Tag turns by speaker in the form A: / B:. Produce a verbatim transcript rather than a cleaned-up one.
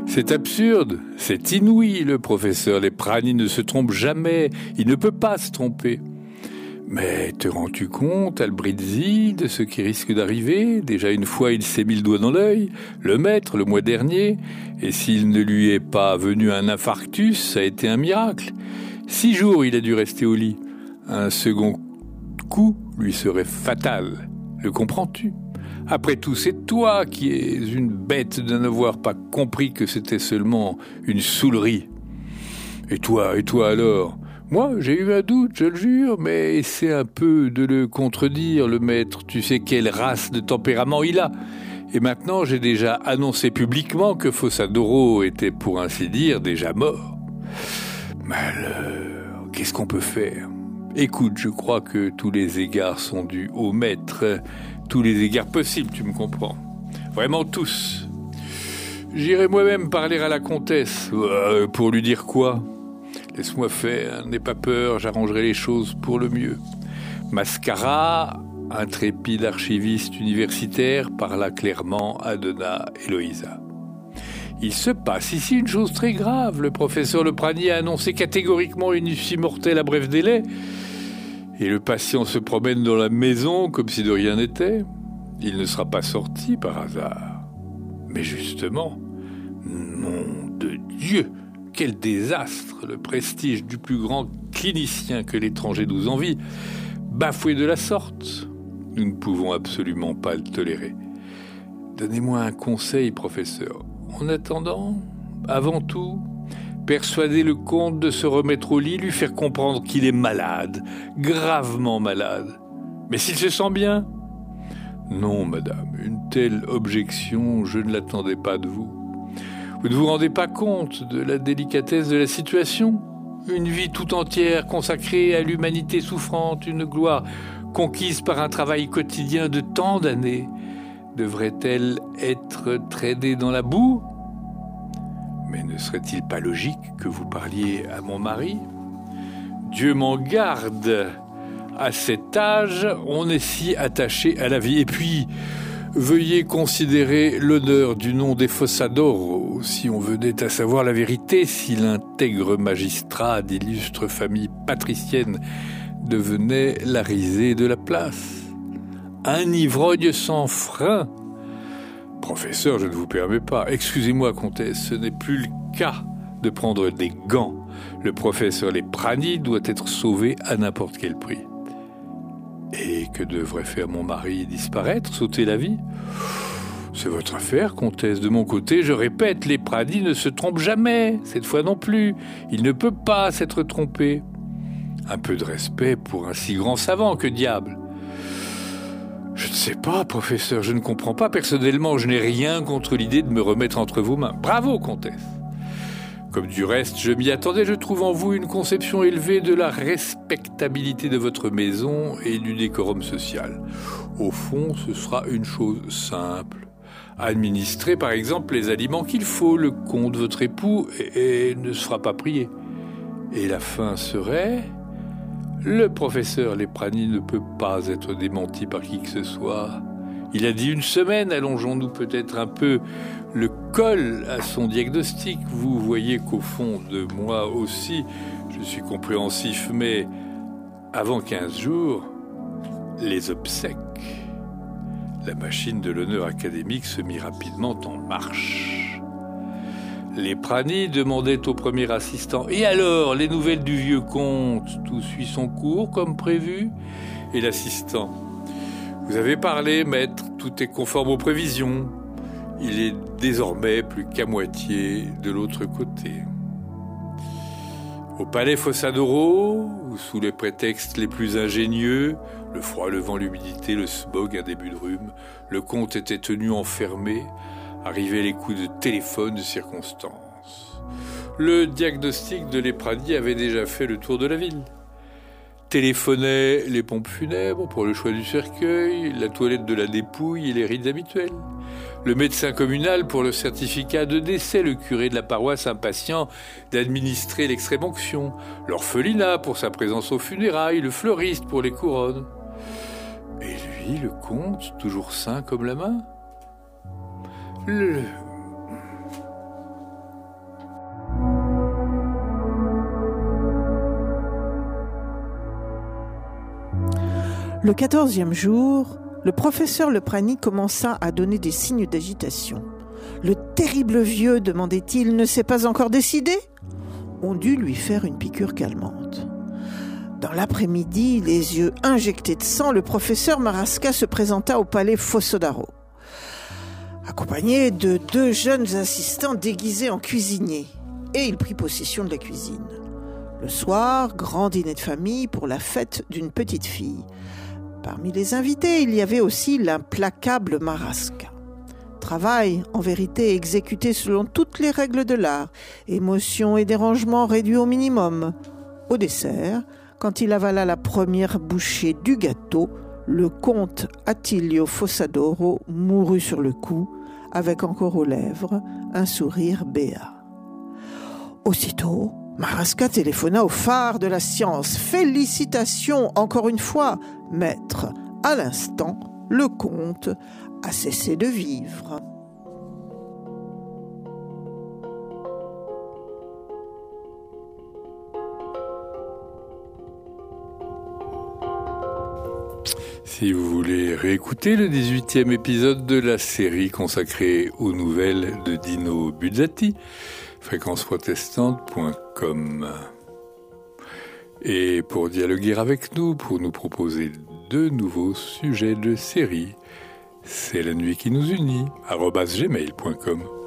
A: C'est absurde, c'est inouï, le professeur Leprani ne se trompe jamais, il ne peut pas se tromper. Mais te rends-tu compte, Albrizzi, de ce qui risque d'arriver? Déjà une fois, il s'est mis le doigt dans l'œil, le maître, le mois dernier, et s'il ne lui est pas venu un infarctus, ça a été un miracle. Six jours, il a dû rester au lit. Un second coup lui serait fatal. Le comprends-tu? Après tout, c'est toi qui es une bête de n'avoir pas compris que c'était seulement une saoulerie. Et toi, et toi alors? Moi, j'ai eu un doute, je le jure, mais essaie un peu de le contredire, le maître. Tu sais quelle race de tempérament il a. Et maintenant, j'ai déjà annoncé publiquement que Fossadoro était, pour ainsi dire, déjà mort. Malheur, qu'est-ce qu'on peut faire? Écoute, je crois que tous les égards sont dus au maître. Tous les égards possibles, tu me comprends. Vraiment tous. J'irai moi-même parler à la comtesse. Euh, pour lui dire quoi? Laisse-moi faire, n'aie pas peur, j'arrangerai les choses pour le mieux. Mascara, intrépide archiviste universitaire, parla clairement à Donna Eloïsa. Il se passe ici une chose très grave. Le professeur Leprani a annoncé catégoriquement une issue mortelle à bref délai. Et le patient se promène dans la maison comme si de rien n'était. Il ne sera pas sorti par hasard. Mais justement, nom de Dieu! Quel désastre! Le prestige du plus grand clinicien que l'étranger nous envie, bafoué de la sorte. Nous ne pouvons absolument pas le tolérer. Donnez-moi un conseil, professeur. En attendant, avant tout, persuader le comte de se remettre au lit, lui faire comprendre qu'il est malade, gravement malade. Mais s'il se sent bien? Non, madame, une telle objection, je ne l'attendais pas de vous. Vous ne vous rendez pas compte de la délicatesse de la situation? Une vie tout entière consacrée à l'humanité souffrante, une gloire conquise par un travail quotidien de tant d'années, devrait-elle être traînée dans la boue? Mais ne serait-il pas logique que vous parliez à mon mari? Dieu m'en garde! À cet âge, on est si attaché à la vie. Et puis, veuillez considérer l'honneur du nom des Fossadoro, si on venait à savoir la vérité, si l'intègre magistrat d'illustre famille patricienne devenait la risée de la place. Un ivrogne sans frein. Professeur, je ne vous permets pas. Excusez-moi, comtesse, ce n'est plus le cas de prendre des gants. Le professeur Leprani doit être sauvé à n'importe quel prix. Et que devrait faire mon mari? Disparaître? Sauter la vie? C'est votre affaire, comtesse. De mon côté, je répète, Leprani ne se trompe jamais. Cette fois non plus. Il ne peut pas s'être trompé. Un peu de respect pour un si grand savant, que diable! Je ne sais pas, professeur, je ne comprends pas. Personnellement, je n'ai rien contre l'idée de me remettre entre vos mains. Bravo, comtesse! Comme du reste, je m'y attendais, je trouve en vous une conception élevée de la respectabilité de votre maison et du décorum social. Au fond, ce sera une chose simple. Administrer, par exemple, les aliments qu'il faut, le compte de votre époux, et, et ne se fera pas prier. Et la fin serait... Le professeur Leprani ne peut pas être démenti par qui que ce soit. Il a dit une semaine, allongeons-nous peut-être un peu le col à son diagnostic. Vous voyez qu'au fond de moi aussi, je suis compréhensif, mais avant quinze jours, les obsèques. La machine de l'honneur académique se mit rapidement en marche. Leprani demandait au premier assistant « Et alors, les nouvelles du vieux comte? Tout suit son cours comme prévu ?» Et l'assistant « Vous avez parlé, maître, tout est conforme aux prévisions. Il est désormais plus qu'à moitié de l'autre côté. » Au palais Fossadoro, où sous les prétextes les plus ingénieux, le froid, le vent, l'humidité, le smog, un début de rhume, le comte était tenu enfermé, arrivaient les coups de téléphone de circonstance. Le diagnostic de Leprani avait déjà fait le tour de la ville. Téléphonaient les pompes funèbres pour le choix du cercueil, la toilette de la dépouille et les rites habituels. Le médecin communal pour le certificat de décès, le curé de la paroisse impatient d'administrer l'extrême-onction, l'orphelinat pour sa présence aux funérailles, le fleuriste pour les couronnes. Et lui, le comte, toujours sain comme la main? Le...
B: Le quatorzième jour, le professeur Leprany commença à donner des signes d'agitation. « Le terrible vieux, demandait-il, ne s'est pas encore décidé ?» On dut lui faire une piqûre calmante. Dans l'après-midi, les yeux injectés de sang, le professeur Marasca se présenta au palais Fossodaro, accompagné de deux jeunes assistants déguisés en cuisiniers, et il prit possession de la cuisine. Le soir, grand dîner de famille pour la fête d'une petite fille. Parmi les invités, il y avait aussi l'implacable Marasca. Travail, en vérité, exécuté selon toutes les règles de l'art, émotions et dérangements réduits au minimum. Au dessert, quand il avala la première bouchée du gâteau, le comte Attilio Fossadoro mourut sur le coup, avec encore aux lèvres un sourire béat. Aussitôt, Marasca téléphona au phare de la science. « Félicitations, encore une fois, maître. À l'instant, le comte a cessé de vivre. »
A: Si vous voulez réécouter le dix-huitième épisode de la série consacrée aux nouvelles de Dino Buzzati, fréquence protestante point com. Et pour dialoguer avec nous, pour nous proposer de nouveaux sujets de série, c'est la nuit qui nous unit, arobase gmail point com.